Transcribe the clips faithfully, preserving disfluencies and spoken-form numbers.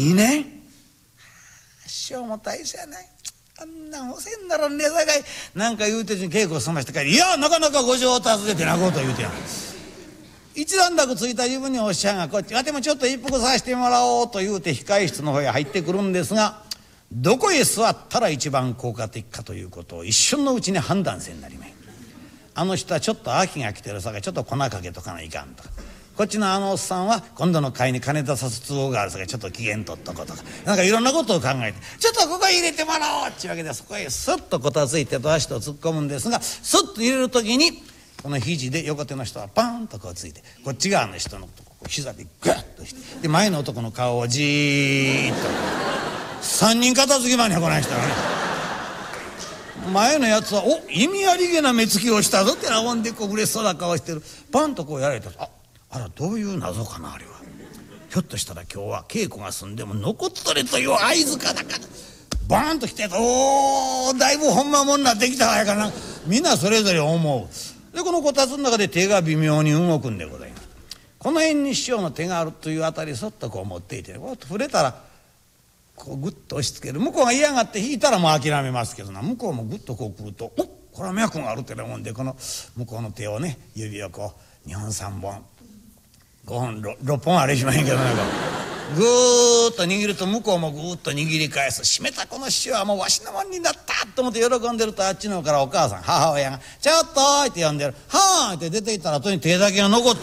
にねん師匠も大事やない。あんなんおせんならねえさかいなんか言うてずに稽古済まして帰り、いやなかなかご情を訪ねてなこと言うてやん。一段落ついた自分におっしゃんがこっちわてもちょっと一服させてもらおうと言うて控え室の方へ入ってくるんですが、どこへ座ったら一番効果的かということを一瞬のうちに判断せんなりまい。あの人はちょっと秋が来てるさかいちょっと粉かけとかないかんとか、こっちのあのおっさんは今度の会に金出さす都合があるさかいちょっと機嫌取っとこうとか、なんかいろんなことを考えてちょっとここへ入れてもらおうっちゅうわけで、そこへスッとこたついてと足と突っ込むんですが、スッと入れる時にこの肘で横手の人はパーンとこうついて、こっち側の人のとこ膝でグッとして、で前の男の顔をじーっと三人片付きまんねんこない人はね。前のやつはお意味ありげな目つきをしたぞってなもんでこう嬉しそうな顔してる。パンとこうやられたら、ああらどういう謎かなあれは。ひょっとしたら今日は稽古が済んでも残っとれという合図かだからバーンと来て、おーだいぶほんまもんなってきたやからな、みんなそれぞれ思う。でこのこたつの中で手が微妙に動くんでございます。この辺に師匠の手があるというあたりそっとこう持っていて、こう触れたらこうグッと押し付ける。向こうが嫌がって引いたらもう諦めますけどな、向こうもグッとこう来ると、おっこれは脈があるってなもんで、この向こうの手をね指をこうにほんさんぼんごほんろっぽんあれしまへんけどね、ぐーっと握ると向こうもぐーっと握り返す。締めたこの師匠はもうわしのもんになったと思って喜んでると、あっちの方からお母さん母親が「ちょっとー」って呼んでる。「はーい」って出ていったら後に手だけが残った。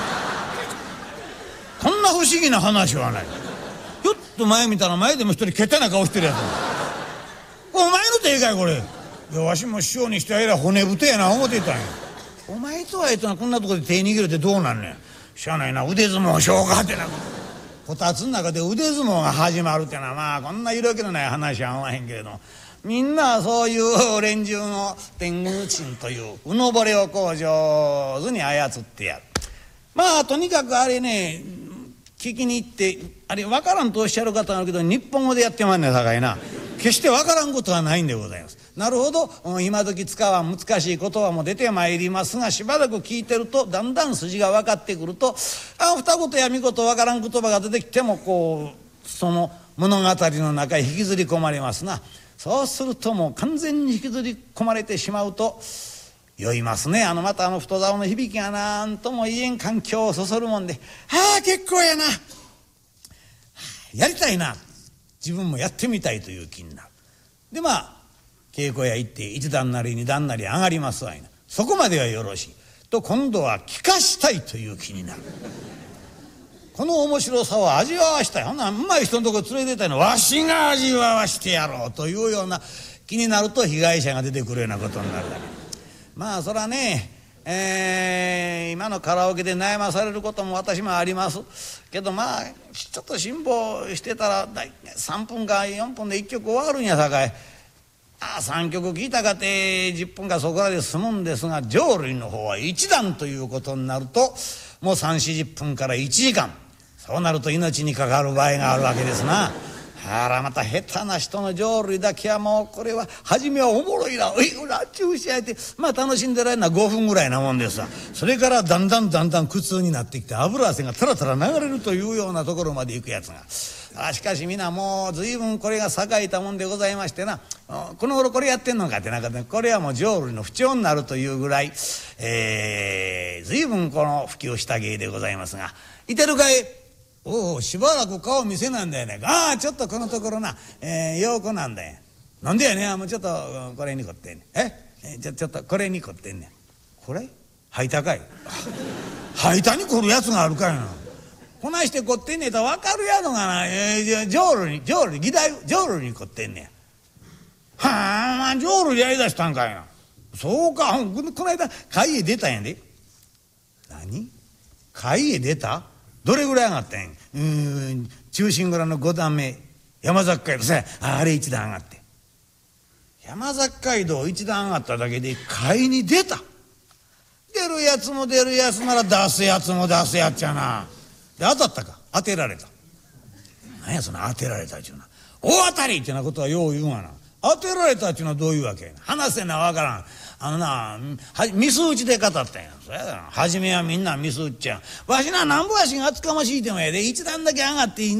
こんな不思議な話はない。ひょっと前見たら前でも一人けったな顔してるやつ。お前の手かいこれ。いやわしも師匠にしてはえらい骨太やな思ってたんや。お前とはえとなこんなとこで手握るってどうなんねん。しゃあないな腕相撲しようかってな。こたつの中で腕相撲が始まるってのはまあこんな色気のない話は合わへんけれど、みんなそういう連中の天狗鎮といううのぼれをこう上手に操ってやる。まあとにかくあれね聞きに行ってあれ分からんとおっしゃる方があるけど日本語でやってまんねんさかいな、決して分からんことはないんでございます。なるほど今時使わん難しい言葉も出てまいりますが、しばらく聞いてるとだんだん筋が分かってくると、あ二言や三言分からん言葉が出てきてもこうその物語の中へ引きずり込まれますな。そうするともう完全に引きずり込まれてしまうと酔いますね。あのまたあの太棹の響きがなんとも言えん環境をそそるもんで、はあ結構やな、はあ、やりたいな、自分もやってみたいという気になる。でまあ稽古屋行って一段なり二段なり上がりますわいな。そこまではよろしいと今度は聞かしたいという気になる。この面白さを味わわしたい。ほんならうまい人のとこ連れて行ったのわしが味わわしてやろうというような気になると被害者が出てくるようなことになるだけ。まあそらね、えー、今のカラオケで悩まされることも私もありますけど、まあちょっと辛抱してたらさんぷんかよんぷんでいっきょく終わるんやさかい。ああさんきょく聴いたかてじゅっぷんかそこらで済むんですが、浄瑠璃の方はいちだんということになるともうさんじゅうよんじゅっぷんからいちじかん、そうなると命にかかる場合があるわけですな。あらまた下手な人の浄瑠璃だけはもうこれは初めはおもろいな、おいほら注視やってまあ楽しんでられるのはごふんぐらいなもんですわ。それからだんだんだんだん苦痛になってきて油汗がたらたら流れるというようなところまで行くやつが、あしかし皆もう随分これが栄えたもんでございましてな、この頃これやってんのかってなんかね、これはもう浄瑠璃の不調になるというぐらい、えー、随分この普及した芸でございますが、いてるかい。おおしばらく顔見せなんだよね。ああちょっとこのところな、えー、陽子なんだよ。なんでやねん、もうちょっとこれにこってんねん。ええちょちょっとこれにこってんねん。これ吐いたかい。吐いたに来るやつがあるかいな。こないしてこってんねんと分かるやろがな。えー、浄瑠璃浄瑠璃議題浄瑠璃にこってんねん。はあまあ浄瑠璃やりだしたんかいな。そうか、この間会へ出たんやで。何会へ出た。どれぐらい上がったんや。うーん忠臣蔵のご段目山崎街道さあれ一段上がって、山崎街道一段上がっただけで会に出た。出るやつも出るやつなら出すやつも出すやつやな。で当たったか当てられた。何やその当てられたっちゅうな。大当たりってなことはよう言うわな。当てられたっちゅうのはどういうわけやな。話せなわからん。あのなミス打ちで語ったんや。そやだな初めはみんなミス打っちゃう。わしななんぼわしが厚かましいてもやで一段だけ上がっていい